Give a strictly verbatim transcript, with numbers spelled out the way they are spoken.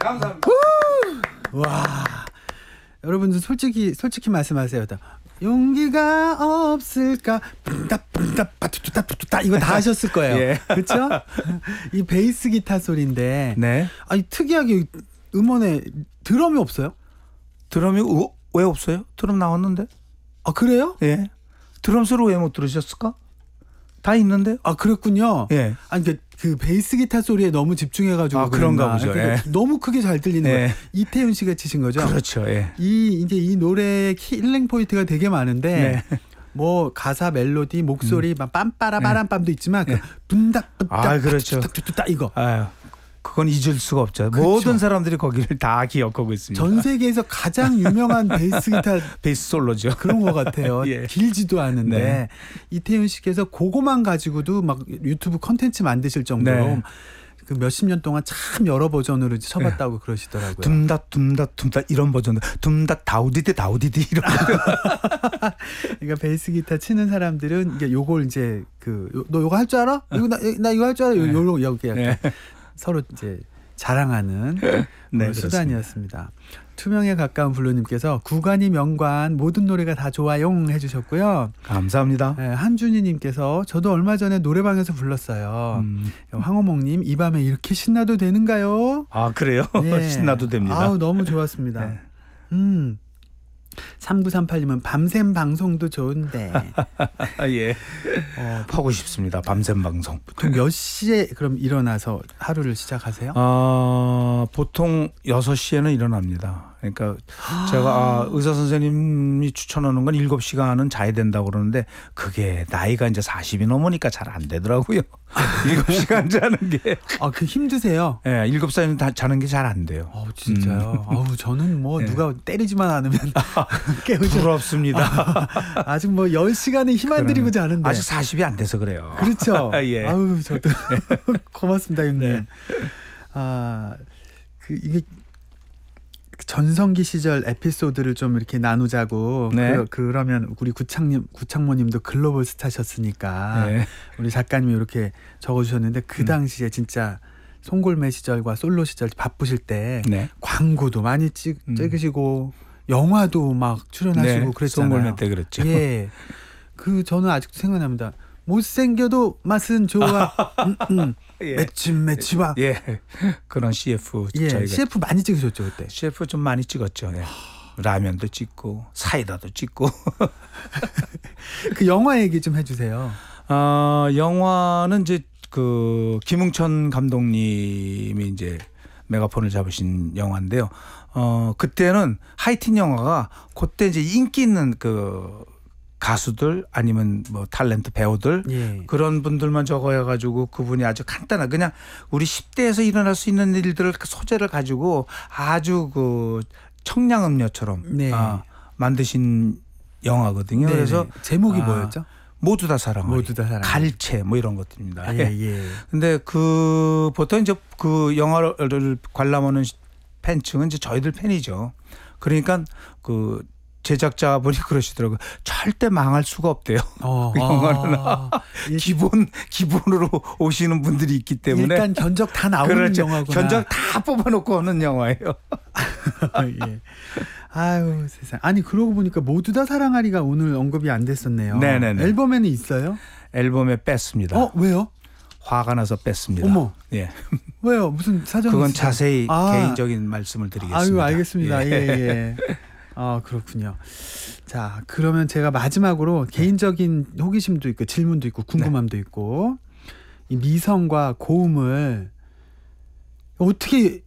감사합니다. 와, 여러분들 솔직히 솔직히 말씀하세요. 다. 용기가 없을까? 뿜다 뿜다 빠투투다 푸투다 이거 다 하셨을 거예요. 예. 그렇죠? 이 베이스 기타 소리인데, 네. 아니 특이하게 음원에 드럼이 없어요? 드럼이 우, 왜 없어요? 드럼 나왔는데. 아 그래요? 예. 드럼 소리 왜 못 들으셨을까? 다 있는데요. 아 그렇군요. 예. 아니 그, 그 베이스 기타 소리에 너무 집중해가지고 아, 그런가 그랬나. 보죠. 그러니까 예. 너무 크게 잘 들리는 예. 거예요. 이태훈 씨가 치신 거죠? 그렇죠. 예. 이 이제 이 노래의 힐링 포인트가 되게 많은데. 네. 뭐 가사 멜로디 목소리 막 빰빠라바람빰도 있지만 그 둔닥 둔닥 아, 그렇죠. 뚜딱 이거 아유, 그건 잊을 수가 없죠. 그렇죠. 모든 사람들이 거기를 다 기억하고 있습니다. 전 세계에서 가장 유명한 베이스 기타 베이스 솔로죠. 그런 것 같아요. 예. 길지도 않은데 네. 이태훈 씨께서 그거만 가지고도 막 유튜브 컨텐츠 만드실 정도로 네. 그 몇십 년 동안 참 여러 버전으로 쳐봤다고 그러시더라고요. 둠닥 둠닥 둠닥 이런 버전도 둠닥 다우디디 다우디디 이런 그러니까 베이스 기타 치는 사람들은 이게 요걸 이제 그 너 요거 할 줄 알아? 이거 나, 나 이거 할 줄 알아? 요 요런 여기 약간 네. 서로 이제 자랑하는 네, 그런 수단이었습니다. 투명에 가까운 블루님께서 구간이 명관 모든 노래가 다 좋아요 해주셨고요. 감사합니다. 네, 한준희님께서 저도 얼마 전에 노래방에서 불렀어요. 음. 황호몽님 이 밤에 이렇게 신나도 되는가요? 아 그래요? 네. 신나도 됩니다. 아우 너무 좋았습니다. 네. 음. 삼구삼팔님은 밤샘 방송도 좋은데 아, 예. 어, 하고 싶습니다. 밤샘 방송. 보통 몇 시에 그럼 일어나서 하루를 시작하세요? 어, 보통 여섯 시에는 일어납니다. 그러니까 제가 아, 의사 선생님이 추천하는 건 일곱 시간은 자야 된다고 그러는데 그게 나이가 이제 사십이 넘으니까 잘 안 되더라고요. 일곱 시간 자는 게. 아, 그 힘드세요? 예, 네, 일곱 시간 자는 게 잘 안 돼요. 어, 진짜요? 음. 아우, 저는 뭐 네. 누가 때리지만 않으면 깨우죠. 부럽습니다. 아직 뭐 열 시간은 힘 안 들이고 자는데. 아직 사십이 안 돼서 그래요. 그렇죠. 예. 아우, 저도 고맙습니다, 형님. 네. 아, 그 이게 전성기 시절 에피소드를 좀 이렇게 나누자고. 네. 그, 그러면 우리 구창님, 구창모님도 글로벌 스타셨으니까 네. 우리 작가님이 이렇게 적어주셨는데 그 음. 당시에 진짜 송골매 시절과 솔로 시절 바쁘실 때 네. 광고도 많이 찍, 음. 찍으시고 영화도 막 출연하시고 네. 그랬잖아요. 송골매 때 그랬죠. 예, 그 저는 아직도 생각납니다. 못생겨도 맛은 좋아. 음, 음. 예. 맺힘 맺히바. 예. 그런 씨에프 예, 저희가 씨에프 많이 찍으셨죠 그때. 씨에프 좀 많이 찍었죠. 예. 라면도 찍고 사이다도 찍고. 그 영화 얘기 좀 해주세요. 어, 영화는 이제 그 김웅천 감독님이 이제 메가폰을 잡으신 영화인데요. 어, 그때는 하이틴 영화가 그때 이제 인기 있는 그 가수들 아니면 뭐 탤런트 배우들 예. 그런 분들만 적어가지고 그분이 아주 간단한 그냥 우리 십 대에서 일어날 수 있는 일들을 그 소재를 가지고 아주 그 청량음료처럼 네. 아, 만드신 영화거든요. 네네. 그래서 제목이 아, 뭐였죠? 모두 다 사랑하리. 모두 다 사랑하리. 갈채 뭐 이런 것들입니다. 예, 예. 근데 그 보통 이제 그 영화를 관람하는 팬층은 이제 저희들 팬이죠. 그러니까 그 제작자분이 그러시더라고요. 절대 망할 수가 없대요. 어, 그 영화는 아, 기본 기본으로 오시는 분들이 있기 때문에 일단 견적 다 나오는 그렇죠. 영화구나. 견적 다 뽑아놓고 하는 영화예요. 예. 아유 세상. 아니 그러고 보니까 모두 다 사랑하리가 오늘 언급이 안 됐었네요. 네네네. 앨범에는 있어요? 앨범에 뺐습니다. 어 왜요? 화가 나서 뺐습니다. 어머. 예. 왜요? 무슨 사정이 그건 있으세요? 자세히 아. 개인적인 말씀을 드리겠습니다. 아유 알겠습니다. 예. 예, 예. 아 그렇군요. 자 그러면 제가 마지막으로 개인적인 호기심도 있고 질문도 있고 궁금함도 있고 이 미성과 고음을 어떻게